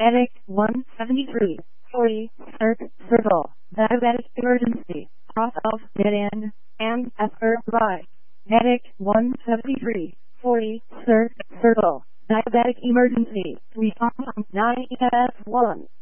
Medic 17340, circle, diabetic emergency, off of dead end, and after right. Medic 17340, circle, diabetic emergency, response from 9F1.